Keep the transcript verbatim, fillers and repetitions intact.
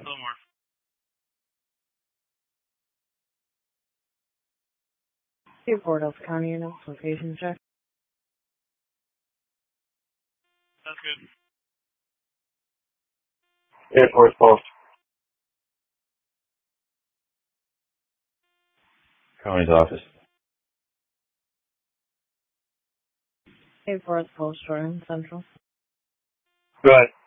little more. Fort Ellis County units, location check. That's good. Air Force Post. County's office. Air Force Post, Jordan Central. Go ahead.